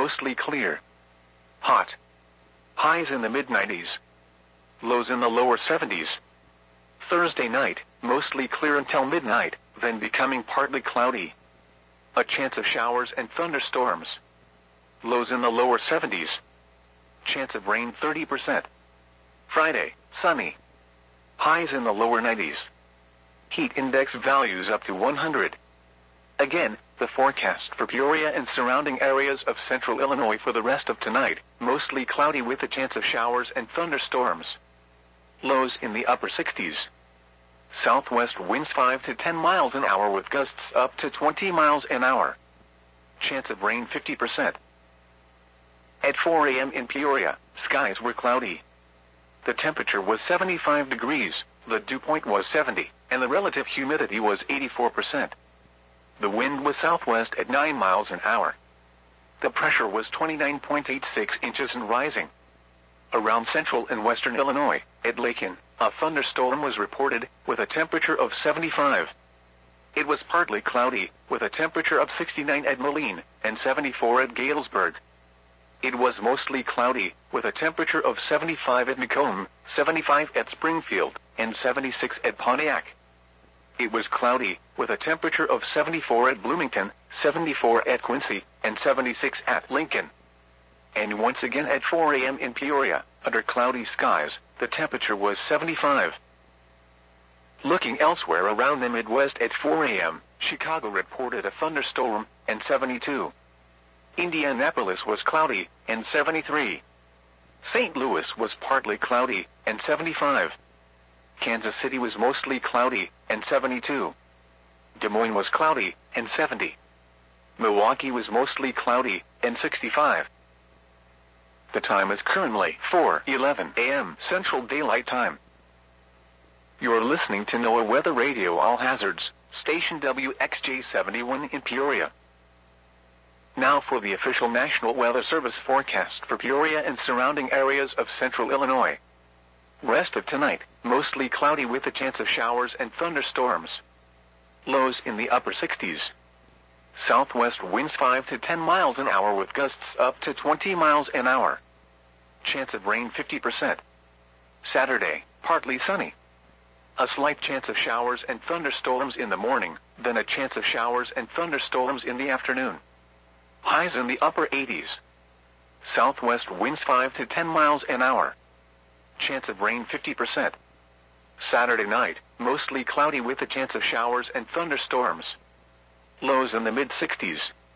mostly clear. Hot. Highs in the mid-90s. Lows in the lower 70s. Thursday night, mostly clear until midnight, then becoming partly cloudy. A chance of showers and thunderstorms. Lows in the lower 70s. Chance of rain 30%. Friday, sunny. Highs in the lower 90s. Heat index values up to 100. Again, the forecast for Peoria and surrounding areas of central Illinois for the rest of tonight, mostly cloudy with a chance of showers and thunderstorms. Lows in the upper 60s. Southwest winds 5 to 10 miles an hour with gusts up to 20 miles an hour. Chance of rain 50%. At 4 a.m. in Peoria, skies were cloudy. The temperature was 75 degrees, the dew point was 70, and the relative humidity was 84%. The wind was southwest at 9 miles an hour. The pressure was 29.86 inches and rising. Around central and western Illinois, at Lakin, a thunderstorm was reported, with a temperature of 75. It was partly cloudy, with a temperature of 69 at Moline, and 74 at Galesburg. It was mostly cloudy, with a temperature of 75 at Macomb, 75 at Springfield, and 76 at Pontiac. It was cloudy, with a temperature of 74 at Bloomington, 74 at Quincy, and 76 at Lincoln. And once again at 4 a.m. in Peoria, under cloudy skies, the temperature was 75. Looking elsewhere around the Midwest at 4 a.m., Chicago reported a thunderstorm, and 72. Indianapolis was cloudy, and 73. St. Louis was partly cloudy, and 75. Kansas City was mostly cloudy, and 72. Des Moines was cloudy, and 70. Milwaukee was mostly cloudy, and 65. The time is currently 4:11 a.m. Central Daylight Time. You're listening to NOAA Weather Radio All Hazards, station WXJ71 in Peoria. Now for the official National Weather Service forecast for Peoria and surrounding areas of central Illinois. Rest of tonight, mostly cloudy with a chance of showers and thunderstorms. Lows in the upper 60s. Southwest winds 5 to 10 miles an hour with gusts up to 20 miles an hour. Chance of rain 50%. Saturday, partly sunny. A slight chance of showers and thunderstorms in the morning, then a chance of showers and thunderstorms in the afternoon. Highs in the upper 80s. Southwest winds 5 to 10 miles an hour. Chance of rain 50%. Saturday night, mostly cloudy with a chance of showers and thunderstorms. Lows in the mid-60s.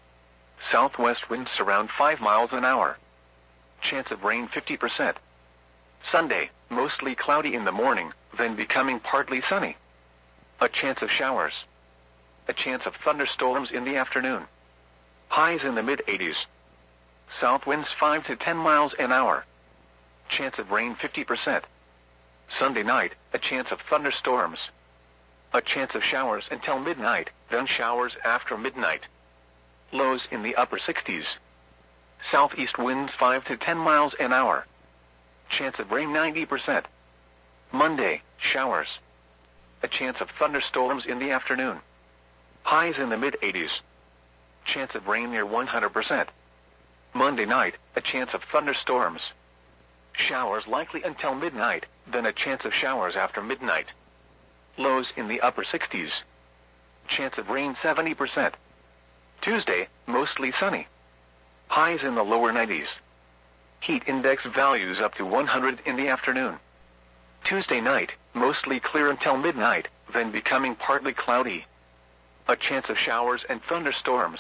Southwest winds around 5 miles an hour. Chance of rain 50%. Sunday, mostly cloudy in the morning, then becoming partly sunny. A chance of showers. A chance of thunderstorms in the afternoon. Highs in the mid-80s. South winds 5 to 10 miles an hour. Chance of rain 50%. Sunday night, a chance of thunderstorms. A chance of showers until midnight, then showers after midnight. Lows in the upper 60s. Southeast winds 5 to 10 miles an hour. Chance of rain 90%. Monday, showers. A chance of thunderstorms in the afternoon. Highs in the mid-80s. Chance of rain near 100%. Monday night, a chance of thunderstorms. Showers likely until midnight, then a chance of showers after midnight. Lows in the upper 60s. Chance of rain 70%. Tuesday, mostly sunny. Highs in the lower 90s. Heat index values up to 100 in the afternoon. Tuesday night, mostly clear until midnight, then becoming partly cloudy. A chance of showers and thunderstorms.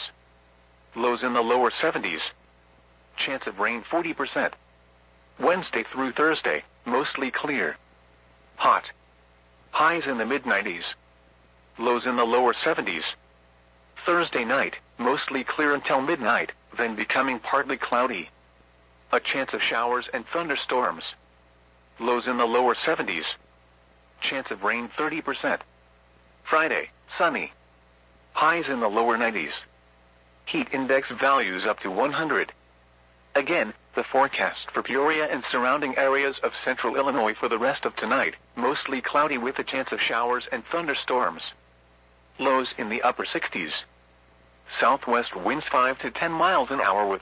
Lows in the lower 70s. Chance of rain 40%. Wednesday through Thursday, mostly clear. Hot. Highs in the mid-90s. Lows in the lower 70s. Thursday night, mostly clear until midnight, then becoming partly cloudy. A chance of showers and thunderstorms. Lows in the lower 70s. Chance of rain 30%. Friday, sunny. Highs in the lower 90s. Heat index values up to 100. Again, the forecast for Peoria and surrounding areas of central Illinois for the rest of tonight, mostly cloudy with a chance of showers and thunderstorms. Lows in the upper 60s. Southwest winds 5 to 10 miles an hour with